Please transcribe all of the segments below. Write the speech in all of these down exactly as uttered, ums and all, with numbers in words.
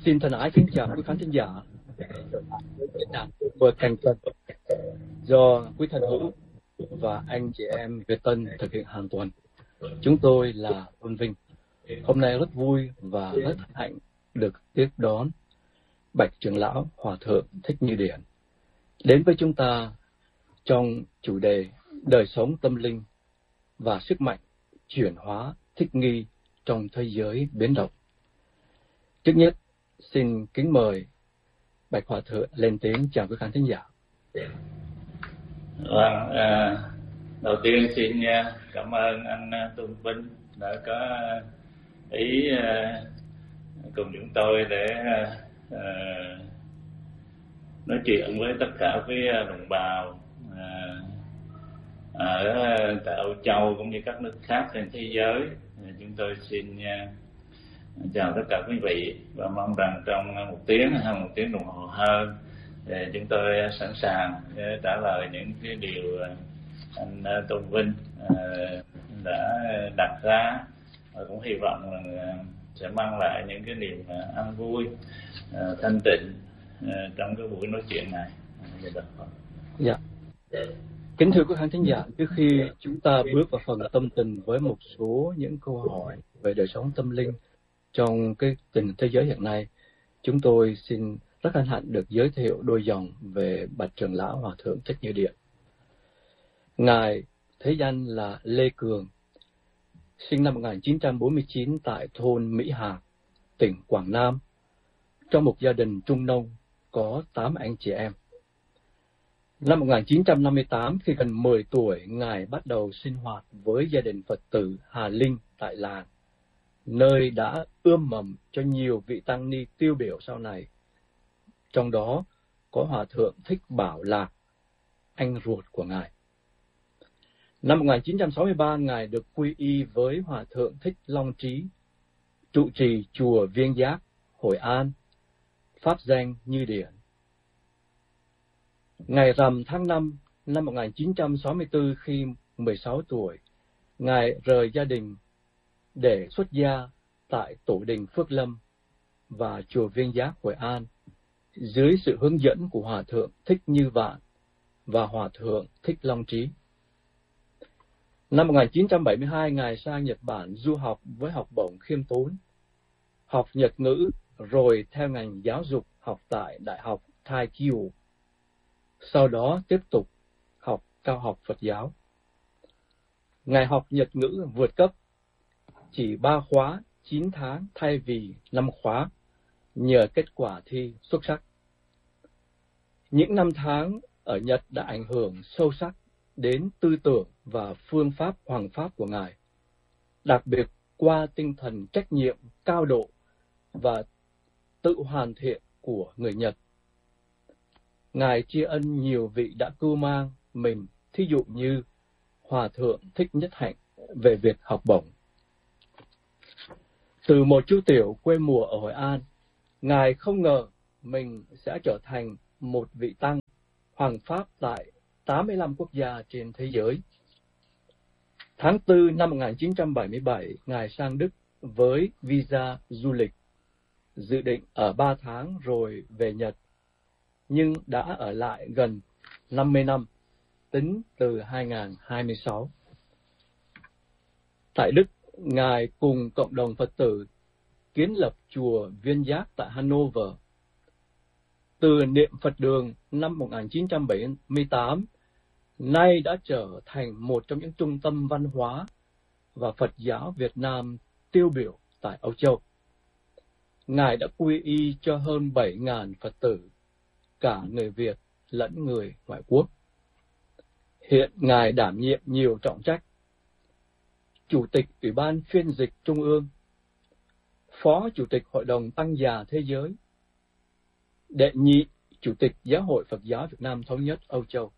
Xin thân ái kính chào quý khán thính giả diễn đàn World Canton do quý thân hữu và anh chị em Việt Tân thực hiện hàng tuần. Chúng tôi là Tôn Vinh. Hôm nay rất vui và rất hạnh được tiếp đón Bạch trưởng lão Hòa thượng Thích Như Điển đến với chúng ta trong chủ đề đời sống tâm linh và sức mạnh chuyển hóa thích nghi trong thế giới biến động. Trước nhất, xin kính mời Bạch Hòa thượng lên tiếng chào quý khán thính giả. Vâng, à, đầu tiên xin cảm ơn anh Tôn Vinh đã có ý à, cùng chúng tôi để à, nói chuyện với tất cả quý đồng bào à, ở tại Âu Châu cũng như các nước khác trên thế giới. Chúng tôi xin à, chào tất cả quý vị và mong rằng trong một tiếng hay một tiếng đồng hồ hơn thì chúng tôi sẵn sàng để trả lời những cái điều anh Tôn Vinh đã đặt ra, và cũng hy vọng là sẽ mang lại những cái niềm an vui, thanh tịnh trong cái buổi nói chuyện này. Dạ. Kính thưa quý khán thính giả, trước khi chúng ta bước vào phần tâm tình với một số những câu hỏi về đời sống tâm linh trong cái tình thế giới hiện nay, chúng tôi xin rất hân hạnh được giới thiệu đôi dòng về Bạch trưởng lão Hòa thượng Thích Như Điển. Ngài thế danh là Lê Cường, sinh năm một nghìn chín trăm bốn mươi chín tại thôn Mỹ Hạc, tỉnh Quảng Nam, trong một gia đình trung nông có tám anh chị em. Năm một nghìn chín trăm năm mươi tám, khi gần mười tuổi, Ngài bắt đầu sinh hoạt với gia đình Phật tử Hà Linh tại làng, nơi đã ươm mầm cho nhiều vị tăng ni tiêu biểu sau này. Trong đó có Hòa thượng Thích Bảo Lạc, anh ruột của Ngài. Năm một nghìn chín trăm sáu mươi ba, Ngài được quy y với Hòa thượng Thích Long Trí, trụ trì chùa Viên Giác, Hội An, pháp danh Như Điển. Ngày rằm tháng năm năm một nghìn chín trăm sáu mươi tư, khi mười sáu tuổi, Ngài rời gia đình để xuất gia tại Tổ đình Phước Lâm và chùa Viên Giác, Hội An, dưới sự hướng dẫn của Hòa thượng Thích Như Vạn và Hòa thượng Thích Long Trí. Năm một nghìn chín trăm bảy mươi hai, Ngài sang Nhật Bản du học với học bổng khiêm tốn, học Nhật ngữ, rồi theo ngành giáo dục học tại Đại học Taikyo. Sau đó tiếp tục học cao học Phật giáo. Ngài học Nhật ngữ vượt cấp, chỉ ba khóa chín tháng thay vì năm khóa, nhờ kết quả thi xuất sắc. Những năm tháng ở Nhật đã ảnh hưởng sâu sắc đến tư tưởng và phương pháp hoằng pháp của Ngài, đặc biệt qua tinh thần trách nhiệm cao độ và tự hoàn thiện của người Nhật. Ngài tri ân nhiều vị đã cưu mang mình, thí dụ như Hòa thượng Thích Nhất Hạnh, về việc học bổng. Từ một chú tiểu quê mùa ở Hội An, Ngài không ngờ mình sẽ trở thành một vị tăng hoằng pháp tại tám mươi lăm quốc gia trên thế giới. Tháng tư năm một nghìn chín trăm bảy mươi bảy, Ngài sang Đức với visa du lịch, dự định ở ba tháng rồi về Nhật, nhưng đã ở lại gần năm mươi năm, tính từ hai nghìn không trăm hai mươi sáu. Tại Đức, Ngài cùng cộng đồng Phật tử kiến lập chùa Viên Giác tại Hanover. Từ niệm Phật đường năm một nghìn chín trăm bảy mươi tám, nay đã trở thành một trong những trung tâm văn hóa và Phật giáo Việt Nam tiêu biểu tại Âu Châu. Ngài đã quy y cho hơn bảy nghìn Phật tử, cả người Việt lẫn người ngoại quốc. Hiện Ngài đảm nhiệm nhiều trọng trách: Chủ tịch Ủy ban Phiên dịch Trung ương, Phó Chủ tịch Hội đồng Tăng già Thế giới, Đệ nhị Chủ tịch Giáo hội Phật giáo Việt Nam Thống nhất Âu Châu.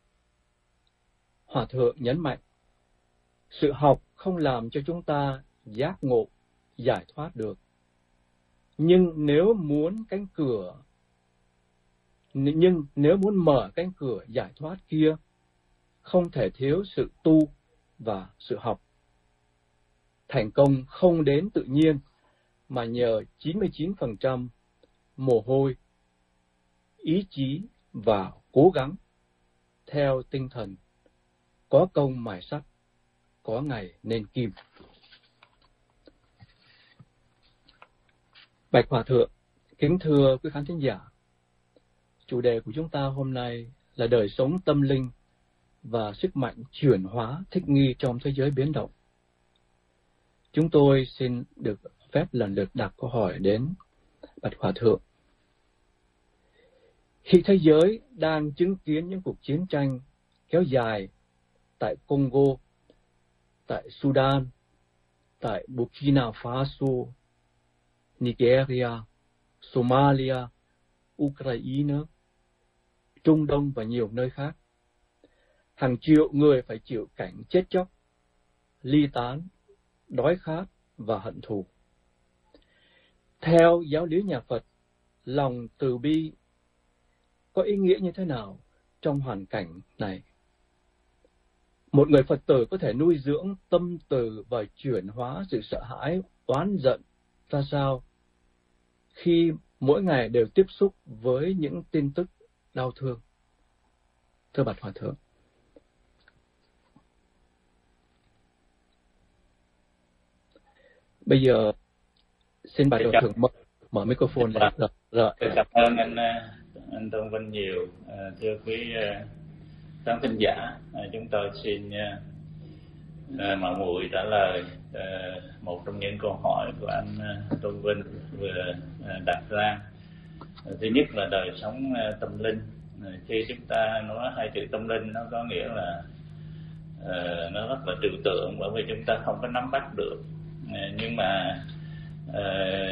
Hòa thượng nhấn mạnh, sự học không làm cho chúng ta giác ngộ, giải thoát được. Nhưng nếu muốn cánh cửa, nhưng nếu muốn mở cánh cửa giải thoát kia, không thể thiếu sự tu và sự học. Thành công không đến tự nhiên, mà nhờ chín mươi chín phần trăm mồ hôi, ý chí và cố gắng theo tinh thần có công mài sắt, có ngày nên kim. Bạch Hòa Thượng, kính thưa quý khán thính giả, chủ đề của chúng ta hôm nay là đời sống tâm linh và sức mạnh chuyển hóa thích nghi trong thế giới biến động. Chúng tôi xin được phép lần lượt đặt câu hỏi đến Bạch Hòa Thượng. Khi thế giới đang chứng kiến những cuộc chiến tranh kéo dài tại Congo, tại Sudan, tại Burkina Faso, Nigeria, Somalia, Ukraine, Trung Đông và nhiều nơi khác, hàng triệu người phải chịu cảnh chết chóc, ly tán, đói khát và hận thù. Theo giáo lý nhà Phật, lòng từ bi có ý nghĩa như thế nào trong hoàn cảnh này? Một người Phật tử có thể nuôi dưỡng tâm từ và chuyển hóa sự sợ hãi, oán giận ra sao khi mỗi ngày đều tiếp xúc với những tin tức đau thương? Thưa Bạch Hòa Thượng. Bây giờ xin Bạch Hòa Thượng mở, mở microphone lên. Rồi, rồi. Cảm ơn anh anh Tôn Vinh nhiều. À, thưa quý khán thính giả, à, chúng tôi xin à, mạo muội trả lời à, một trong những câu hỏi của anh Tôn Vinh vừa à, đặt ra. À, thứ nhất là đời sống à, tâm linh. À, khi chúng ta nói hai chữ tâm linh, nó có nghĩa là à, nó rất là trừu tượng, bởi vì chúng ta không có nắm bắt được. À, nhưng mà à,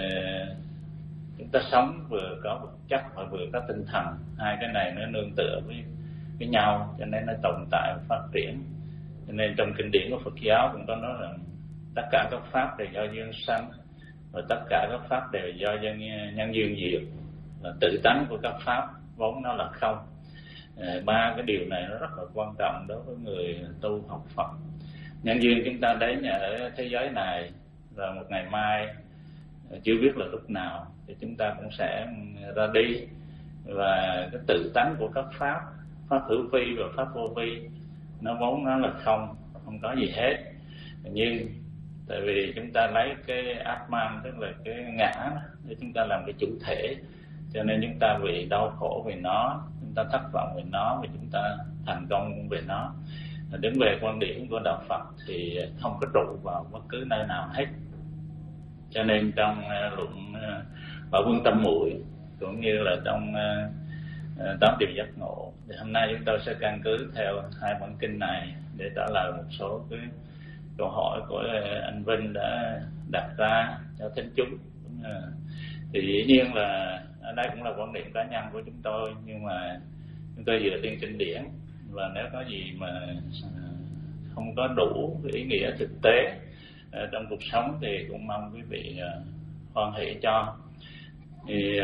chúng ta sống vừa có vật chất và vừa có tinh thần, hai cái này nó nương tựa với với nhau, cho nên nó tồn tại và phát triển. Cho nên trong kinh điển của Phật giáo cũng có nói rằng tất cả các pháp đều do duyên sanh, và tất cả các pháp đều do nhân, nhân duyên diệt, và tự tánh của các pháp vốn nó là không. À, ba cái điều này nó rất là quan trọng đối với người tu học Phật. Nhân duyên chúng ta đến ở thế giới này, và một ngày mai chưa biết là lúc nào thì chúng ta cũng sẽ ra đi, và cái tự tánh của các pháp, pháp hữu vi và pháp vô vi, nó vốn nó là không, không có gì hết. Nhưng tại vì chúng ta lấy cái Atman, tức là cái ngã để chúng ta làm cái chủ thể, cho nên chúng ta bị đau khổ vì nó, chúng ta thất vọng vì nó, và chúng ta thành công về nó. Đứng về quan điểm của đạo Phật thì không có trụ vào bất cứ nơi nào hết. Cho nên trong uh, luận uh, Bảo Vương Tâm Muội cũng như là trong uh, Tám Điều Giác Ngộ, thì hôm nay chúng tôi sẽ căn cứ theo hai bản kinh này để trả lời một số cái câu hỏi của uh, anh Vinh đã đặt ra cho thính chúng. Uh, thì dĩ nhiên là ở đây cũng là quan điểm cá nhân của chúng tôi, nhưng mà chúng tôi dựa trên kinh điển, và nếu có gì mà không có đủ ý nghĩa thực tế trong cuộc sống thì cũng mong quý vị hoan hỷ cho. Thì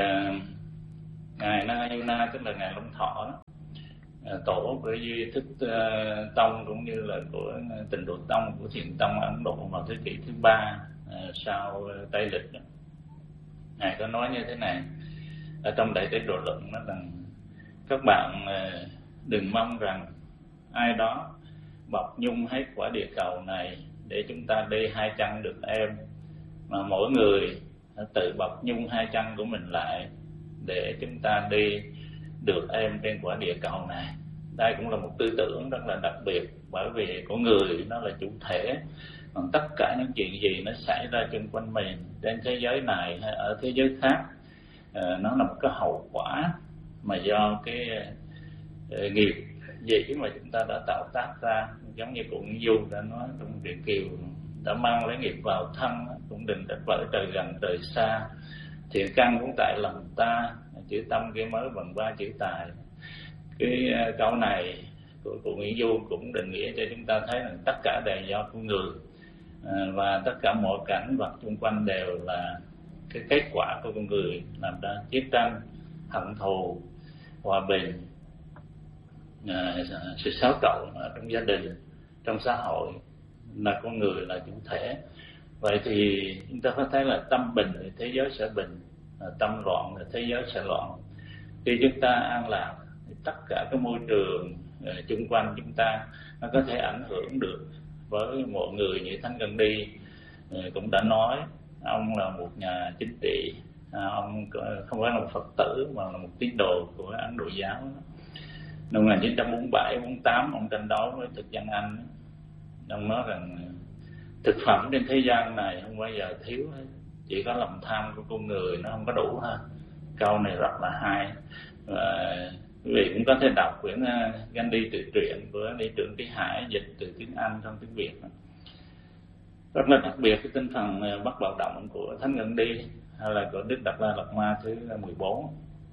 ngài Nagayuna, tức là ngài Long Thọ đó, tổ của Duy Thức Tông cũng như là của Tịnh Độ Tông, của Thiền Tông Ấn Độ vào thế kỷ thứ ba sau Tây Lịch đó. Ngài có nói như thế này ở trong Đại Tế Độ Luận, nói rằng các bạn đừng mong rằng ai đó bọc nhung hết quả địa cầu này để chúng ta đi hai chân được em, mà mỗi người tự bọc nhung hai chân của mình lại để chúng ta đi được em trên quả địa cầu này. Đây cũng là một tư tưởng rất là đặc biệt, bởi vì con người nó là chủ thể, còn tất cả những chuyện gì nó xảy ra xung quanh mình trên thế giới này hay ở thế giới khác, nó là một cái hậu quả mà do cái nghiệp dĩ mà chúng ta đã tạo tác ra. Giống như cụ Nguyễn Du đã nói trong truyện Kiều, đã mang lấy nghiệp vào thân, cũng đừng trách vỡ trời gần trời xa, thiện căn cũng tại lòng ta, chữ tâm kia mới bằng ba chữ tài. Cái câu này của cụ Nguyễn Du cũng định nghĩa cho chúng ta thấy rằng tất cả đều do con người, và tất cả mọi cảnh vật xung quanh đều là cái kết quả của con người làm ra. Chiến tranh, hận thù, hòa bình, À, sự xáo trộn ở trong gia đình, trong xã hội, là con người là chủ thể. Vậy thì chúng ta có thấy là tâm bình thì thế giới sẽ bình, tâm loạn thì thế giới sẽ loạn. Khi chúng ta an lạc thì tất cả cái môi trường uh, chung quanh chúng ta nó có thể ảnh hưởng được với mọi người. Như Thánh Gandhi uh, cũng đã nói, ông là một nhà chính trị, uh, ông không phải là một Phật tử mà là một tín đồ của Ấn Độ giáo. Năm một nghìn chín trăm bốn mươi bảy bốn mươi tám ông tranh đấu với thực dân Anh. Ông nói rằng thực phẩm trên thế gian này không bao giờ thiếu hết, chỉ có lòng tham của con người nó không có đủ ha. Câu này rất là hay, và quý vị cũng có thể đọc quyển Gandhi tự truyện của Lý Trưởng Trí Hải dịch từ tiếng Anh sang tiếng Việt. Rất là đặc biệt cái tinh thần bất bạo động của Thánh Gandhi hay là của Đức Đạt Lai Lạt Ma thứ mười bốn.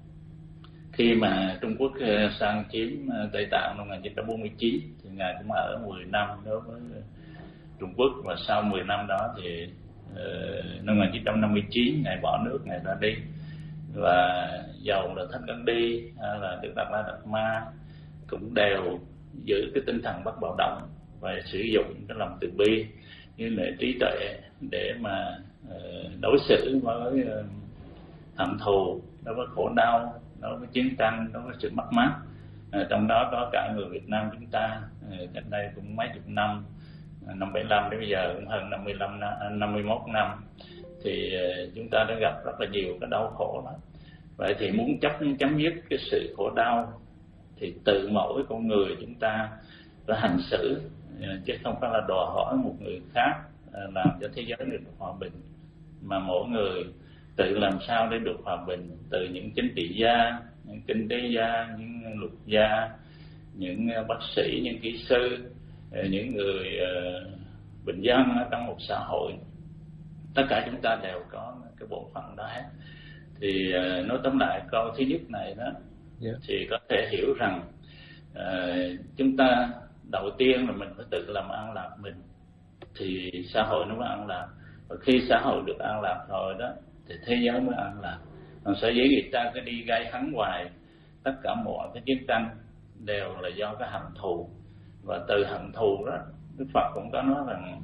Khi mà Trung Quốc sang chiếm Tây Tạng năm một nghìn chín trăm bốn mươi chín thì ngài cũng ở mười năm đối với Trung Quốc, và sau mười năm đó thì uh, năm một nghìn chín trăm năm mươi chín ngài bỏ nước, ngài ra đi. Và dầu là Thánh Gandhi hay là Đức Đạt Lai Lạt Ma cũng đều giữ cái tinh thần bất bạo động và sử dụng cái lòng từ bi như là trí tuệ để mà uh, đối xử với uh, hận thù, đối với khổ đau, đối với chiến tranh, đối với sự mất mát. À, trong đó có cả người Việt Nam chúng ta, cách đây cũng mấy chục năm, năm bảy mươi lăm đến bây giờ cũng hơn năm mươi lăm năm, năm mươi mốt năm, thì chúng ta đã gặp rất là nhiều cái đau khổ đó. Vậy thì muốn chấp chấm dứt cái sự khổ đau thì tự mỗi con người chúng ta phải hành xử, chứ không phải là đòi hỏi một người khác làm cho thế giới được hòa bình, mà mỗi người tự làm sao để được hòa bình, từ những chính trị gia, những kinh tế gia, những luật gia, những bác sĩ, những kỹ sư, những người uh, bình dân ở trong một xã hội. Tất cả chúng ta đều có cái bộ phận đó hết. Thì uh, nói tóm lại câu thứ nhất này đó, yeah. thì có thể hiểu rằng uh, chúng ta đầu tiên là mình phải tự làm an lạc mình, thì xã hội nó mới an lạc. Và khi xã hội được an lạc rồi đó thì thế giới mới an lạc. Còn sở dĩ người ta cứ đi gây hấn hoài, tất cả mọi cái chiến tranh đều là do cái hận thù. Và từ hận thù đó, Đức Phật cũng có nói rằng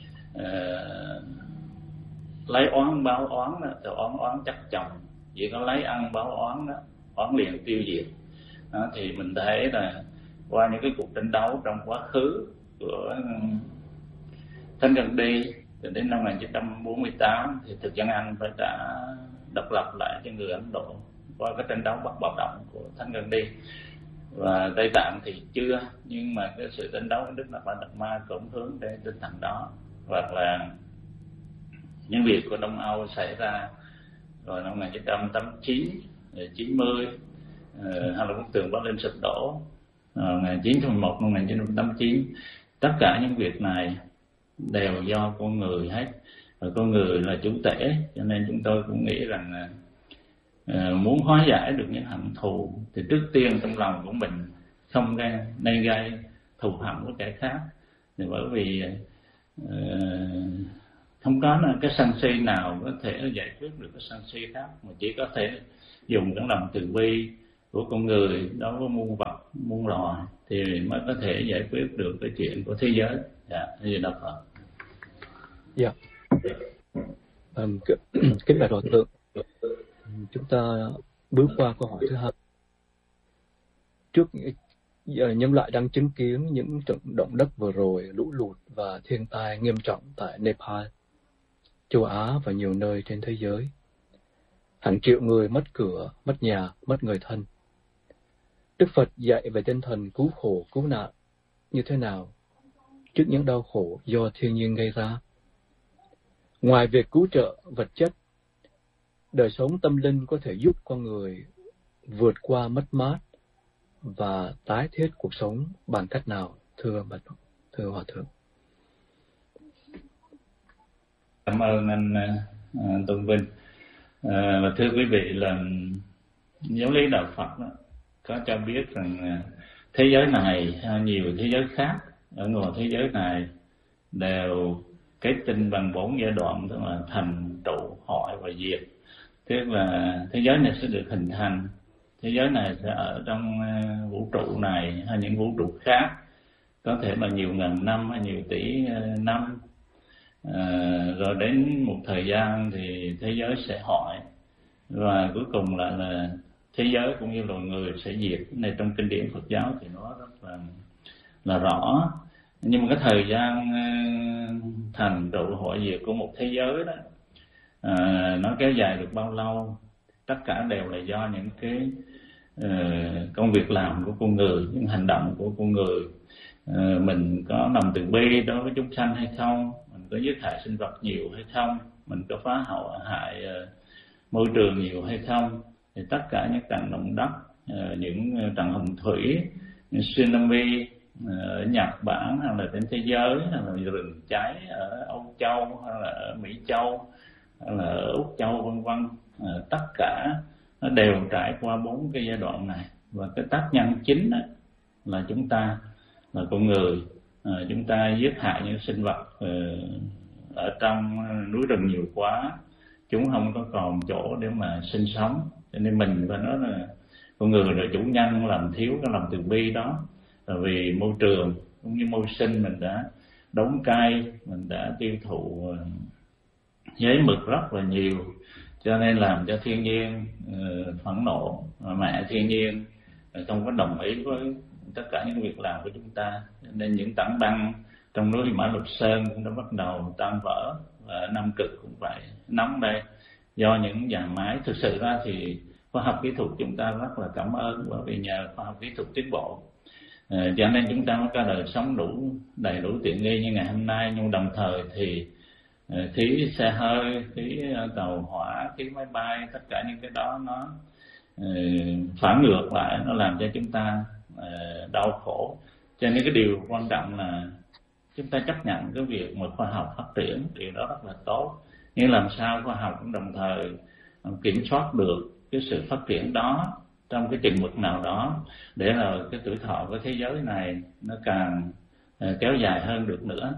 uh, lấy oán báo oán đó, thì oán oán chắc chồng, chỉ có lấy ăn báo oán đó, oán liền tiêu diệt. Đó, thì mình thấy là qua những cái cuộc tranh đấu trong quá khứ của Thánh Gandhi từ đến năm một nghìn chín trăm bốn mươi tám thì thực dân Anh phải trả độc lập lại cho người Ấn Độ qua cái tranh đấu bất bạo động của Thánh Gandhi. Và Tây Tạng thì chưa, nhưng mà cái sự tranh đấu của Đức Đạt Lai Lạt Ma cũng hướng đến tinh thần đó. Hoặc là những việc của Đông Âu xảy ra rồi năm một nghìn chín trăm tám mươi chín, chín mươi, hay là bức tường Berlin sụp đổ một nghìn chín trăm mười một, năm một nghìn chín trăm tám mươi chín, tất cả những việc này đều do con người hết, và con người là chủ thể. Cho nên chúng tôi cũng nghĩ rằng uh, muốn hóa giải được những hận thù thì trước tiên trong lòng của mình không gây, nên gây thù hận với kẻ khác. Thì bởi vì uh, không có cái sân si nào có thể giải quyết được cái sân si khác, mà chỉ có thể dùng cái lòng từ bi của con người đối với muôn vật, muôn loài thì mới có thể giải quyết được cái chuyện của thế giới. Dạ, như Đạo Phật. Dạ. Um, kính bạch Hòa thượng, chúng ta bước qua câu hỏi thứ hai. Trước nhân loại đang chứng kiến những trận động đất vừa rồi, lũ lụt và thiên tai nghiêm trọng tại Nepal, châu Á và nhiều nơi trên thế giới. Hàng triệu người mất cửa, mất nhà, mất người thân. Đức Phật dạy về tinh thần cứu khổ, cứu nạn như thế nào trước những đau khổ do thiên nhiên gây ra. Ngoài việc cứu trợ vật chất, đời sống tâm linh có thể giúp con người vượt qua mất mát và tái thiết cuộc sống bằng cách nào, thưa bạch thưa Hòa thượng? Cảm ơn anh uh, Tôn Vinh. Uh, và thưa quý vị, là giáo lý Đạo Phật đó, có cho biết rằng uh, thế giới này hay nhiều thế giới khác ở ngoài thế giới này đều kết tinh bằng bốn giai đoạn, tức là thành, trụ, hoại và diệt. Tức là thế giới này sẽ được hình thành, thế giới này sẽ ở trong uh, vũ trụ này hay những vũ trụ khác, có thể là nhiều ngàn năm hay nhiều tỷ uh, năm. À, rồi đến một thời gian thì thế giới sẽ hoại, và cuối cùng là, là thế giới cũng như loài người sẽ diệt. Cái này trong kinh điển Phật giáo thì nó rất là là rõ. Nhưng mà cái thời gian thành trụ hội diệt của một thế giới đó, à, nó kéo dài được bao lâu, tất cả đều là do những cái uh, công việc làm của con người, những hành động của con người. Uh, mình có lòng từ bi đối với chúng sanh hay không, mình có giết hại sinh vật nhiều hay không, mình có phá hậu hại uh, môi trường nhiều hay không, thì tất cả những trận động đất, uh, những trận hồng thủy, những tsunami ở Nhật Bản hay là trên thế giới, hay là rừng cháy ở Âu Châu hay là ở Mỹ Châu hay là ở Úc Châu vân vân, à, tất cả nó đều trải qua bốn cái giai đoạn này. Và cái tác nhân chính đó là chúng ta, là con người, à, chúng ta giết hại những sinh vật à, ở trong núi rừng nhiều quá, chúng không có còn chỗ để mà sinh sống, cho nên mình phải nói là con người là chủ nhân làm thiếu cái lòng từ bi đó. Là vì môi trường cũng như môi sinh mình đã đóng cay, mình đã tiêu thụ giấy mực rất là nhiều, cho nên làm cho thiên nhiên uh, phẫn nộ, mẹ thiên nhiên uh, không có đồng ý với tất cả những việc làm của chúng ta. Nên những tảng băng trong núi Mã Lục Sơn cũng đã bắt đầu tan vỡ, và Nam Cực cũng vậy. Nóng đây do những nhà máy. Thực sự ra thì khoa học kỹ thuật chúng ta rất là cảm ơn, bởi vì nhờ khoa học kỹ thuật tiến bộ, À, cho nên chúng ta mới có đời sống đủ đầy đủ tiện nghi như ngày hôm nay. Nhưng đồng thời thì uh, khí xe hơi, khí uh, tàu hỏa, khí máy bay, tất cả những cái đó nó uh, phản ngược lại, nó làm cho chúng ta uh, đau khổ. Cho nên cái điều quan trọng là chúng ta chấp nhận cái việc mà khoa học phát triển, điều đó rất là tốt. Nhưng làm sao khoa học cũng đồng thời uh, kiểm soát được cái sự phát triển đó trong cái chừng mực nào đó, để là cái tuổi thọ của thế giới này nó càng uh, kéo dài hơn được nữa.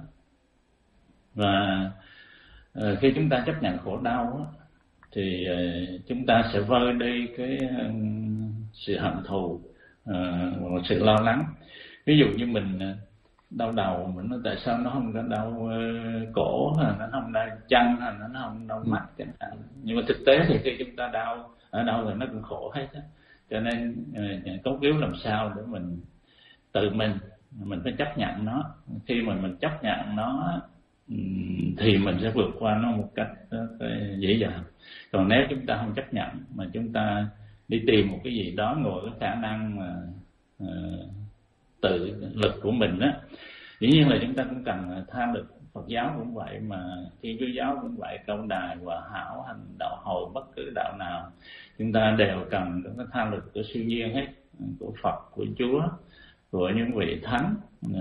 Và uh, khi chúng ta chấp nhận khổ đau thì uh, chúng ta sẽ vơi đi cái uh, sự hận thù, uh, sự lo lắng. Ví dụ như mình đau đầu, mình nói tại sao nó không có đau uh, cổ, hay nó không đau chân, hay nó không đau mắt chẳng hạn. Nhưng mà thực tế thì khi chúng ta đau ở đâu thì nó cũng khổ hết á. Cho nên uh, cốt yếu làm sao để mình tự mình mình phải chấp nhận nó. Khi mà mình chấp nhận nó um, thì mình sẽ vượt qua nó một cách uh, dễ dàng. Còn nếu chúng ta không chấp nhận mà chúng ta đi tìm một cái gì đó ngồi cái khả năng mà uh, tự lực của mình á, dĩ nhiên là chúng ta cũng cần tha lực. Phật giáo cũng vậy, mà Thiên Chúa giáo cũng vậy, Câu Đài, Hòa Hảo, Hành Đạo, Hồi, bất cứ đạo nào chúng ta đều cần cái tha lực của siêu nhiên hết, của Phật, của Chúa, của những vị thánh.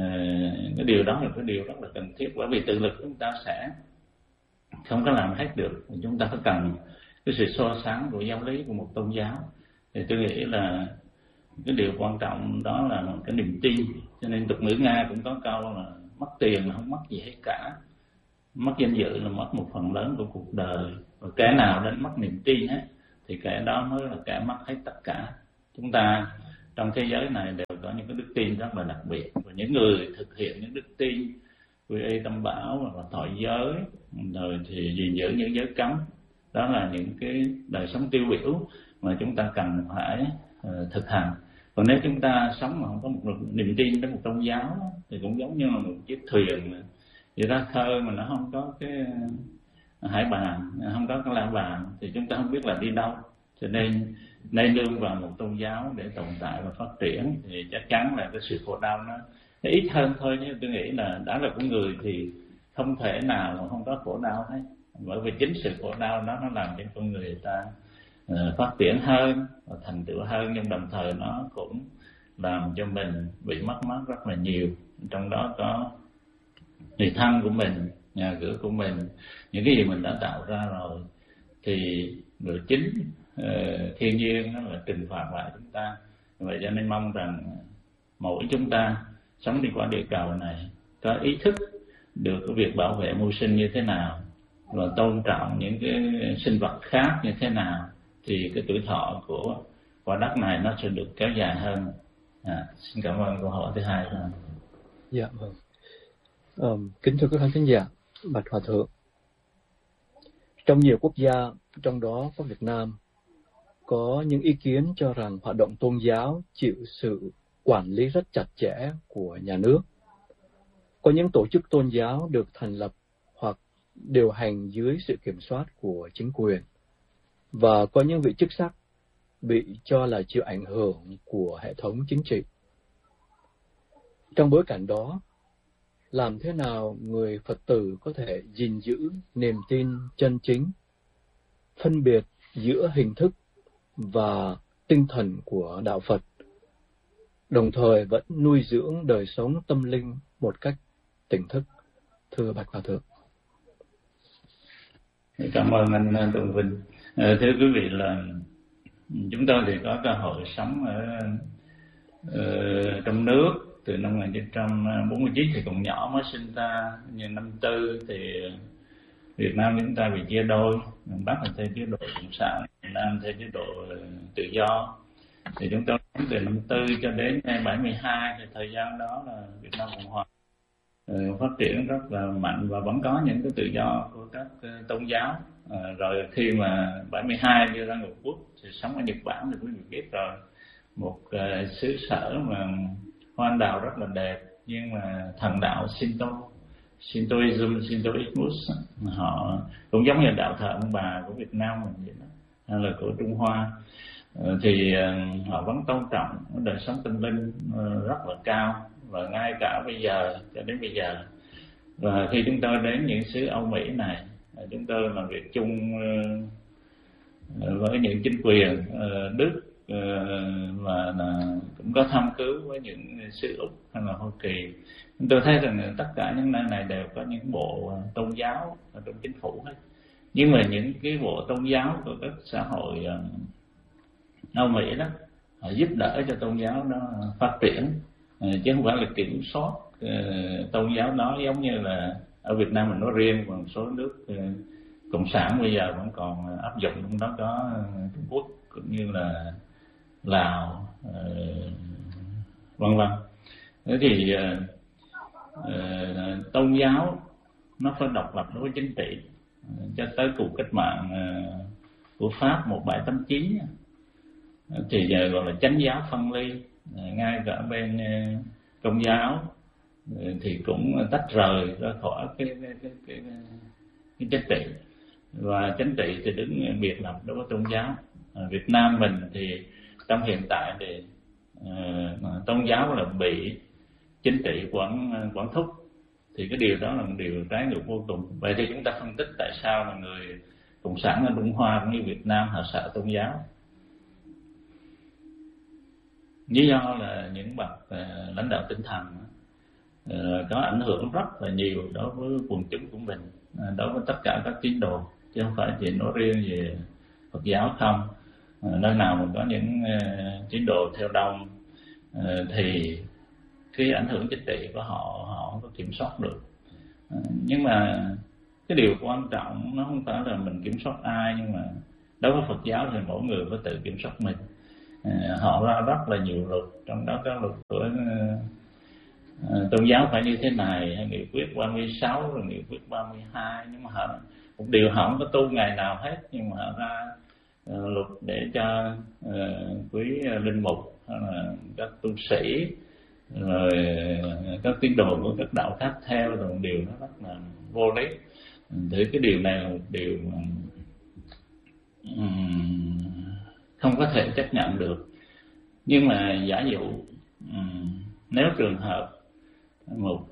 Cái điều đó là cái điều rất là cần thiết, bởi vì tự lực chúng ta sẽ không có làm hết được. Chúng ta phải cần cái sự so sánh của giáo lý của một tôn giáo. Thì tôi nghĩ là cái điều quan trọng đó là cái niềm tin. Cho nên tục ngữ Nga cũng có câu là mất tiền là không mất gì hết cả, mất danh dự là mất một phần lớn của cuộc đời, và kẻ nào đến mất niềm tin hết thì kẻ đó mới là kẻ mất hết tất cả. Chúng ta trong thế giới này đều có những cái đức tin rất là đặc biệt, và những người thực hiện những đức tin quy y tam bảo và thọ giới, rồi thì gìn giữ những giới cấm, đó là những cái đời sống tiêu biểu mà chúng ta cần phải uh, thực hành. Còn nếu chúng ta sống mà không có một niềm tin đến một tôn giáo thì cũng giống như là một chiếc thuyền đi ra khơi mà nó không có cái hải bàn, không có cái la bàn, thì chúng ta không biết là đi đâu. Cho nên nên nương vào một tôn giáo để tồn tại và phát triển thì chắc chắn là cái sự khổ đau nó, nó ít hơn thôi. Nhưng tôi nghĩ là đã là con người thì không thể nào mà không có khổ đau hết, bởi vì chính sự khổ đau đó nó làm cho con người ta uh, phát triển hơn và thành tựu hơn, nhưng đồng thời nó cũng làm cho mình bị mất mát rất là nhiều. Trong đó có người thân của mình, nhà cửa của mình, những cái gì mình đã tạo ra rồi thì người chính uh, thiên nhiên nó là trừng phạt lại chúng ta. Vậy cho nên mong rằng mỗi chúng ta sống đi qua địa cầu này có ý thức được cái việc bảo vệ môi sinh như thế nào và tôn trọng những cái sinh vật khác như thế nào, thì cái tuổi thọ của quả đất này nó sẽ được kéo dài hơn. À, xin cảm ơn câu hỏi thứ hai. Dạ vâng. Um, kính thưa các khán giả, bạch hòa thượng, trong nhiều quốc gia, trong đó có Việt Nam, có những ý kiến cho rằng hoạt động tôn giáo chịu sự quản lý rất chặt chẽ của nhà nước. Có những tổ chức tôn giáo được thành lập hoặc điều hành dưới sự kiểm soát của chính quyền, và có những vị chức sắc bị cho là chịu ảnh hưởng của hệ thống chính trị. Trong bối cảnh đó, làm thế nào người Phật tử có thể gìn giữ niềm tin chân chính, phân biệt giữa hình thức và tinh thần của đạo Phật, đồng thời vẫn nuôi dưỡng đời sống tâm linh một cách tỉnh thức? Thưa Bạch Hòa Thượng. Cảm ơn anh Tùng Vinh. À, thưa quý vị, là chúng tôi thì có cơ hội sống ở, ở trong nước từ năm một nghìn chín trăm bốn mươi chín, thì còn nhỏ mới sinh ra. Nhưng năm tư thì Việt Nam chúng ta bị chia đôi, miền Bắc là theo chế độ cộng sản, miền Nam theo chế độ tự do. Thì chúng tôi từ năm tư cho đến bảy mươi hai, thì thời gian đó là Việt Nam Cộng Hòa phát triển rất là mạnh, và vẫn có những cái tự do của các tôn giáo. À, rồi khi mà bảy mươi hai đưa ra Ngũ Quốc thì sống ở Nhật Bản, thì quý vị biết rồi, một uh, xứ sở mà hoa anh đào rất là đẹp, nhưng mà thần đạo Shinto, Shintoism, Shintoismus, họ cũng giống như đạo thờ ông bà của Việt Nam mình vậy đó, hay là của Trung Hoa, uh, thì uh, họ vẫn tôn trọng đời sống tâm linh uh, rất là cao, và ngay cả bây giờ cho đến bây giờ. Và khi chúng tôi đến những xứ Âu Mỹ này, chúng tôi làm việc chung với những chính quyền Đức, và cũng có thăm cứu với những xứ Úc hay là Hoa Kỳ. Chúng tôi thấy rằng tất cả những nơi này đều có những bộ tôn giáo ở trong chính phủ hết, nhưng mà những cái bộ tôn giáo của các xã hội Âu Mỹ đó, họ giúp đỡ cho tôn giáo đó phát triển, chứ không phải là kiểm soát tôn giáo đó, giống như là ở Việt Nam mình nói riêng, và một số nước cộng sản bây giờ vẫn còn áp dụng. Trong đó có Trung Quốc cũng như là Lào, vân vân. Thế thì uh, tôn giáo nó phải độc lập đối với chính trị. Cho tới cuộc cách mạng uh, của Pháp một nghìn bảy trăm tám mươi chín thì giờ gọi là chánh giáo phân ly, uh, ngay cả bên uh, Công giáo thì cũng tách rời ra khỏi cái cái cái, cái, cái chính trị, và chính trị thì đứng biệt lập đối với tôn giáo. À, Việt Nam mình thì trong hiện tại thì uh, tôn giáo là bị chính trị quản quản thúc, thì cái điều đó là một điều trái ngược vô cùng. Vậy thì chúng ta phân tích tại sao mà người cộng sản ở Trung Hoa cũng như Việt Nam họ sợ tôn giáo. Lý do là những bậc uh, lãnh đạo tinh thần uh, có ảnh hưởng rất là nhiều đối với quần chúng của mình, uh, đối với tất cả các tín đồ, chứ không phải chỉ nói riêng về Phật giáo không. Uh, nơi nào mà có những uh, tín đồ theo đông uh, thì cái ảnh hưởng chính trị của họ họ không có kiểm soát được. Uh, nhưng mà cái điều quan trọng nó không phải là mình kiểm soát ai, nhưng mà đối với Phật giáo thì mỗi người phải tự kiểm soát mình. À, họ ra rất là nhiều luật, trong đó có luật của uh, uh, tôn giáo phải như thế này, hay nghị quyết ba mươi sáu rồi nghị quyết ba mươi hai, nhưng mà họ một điều họ không có tu ngày nào hết, nhưng mà họ ra uh, luật để cho uh, quý uh, linh mục hay là các tu sĩ rồi uh, các tín đồ của các đạo khác theo, là một điều nó rất là vô lý. Thì cái điều này là một điều um, không có thể chấp nhận được. Nhưng mà giả dụ um, nếu trường hợp một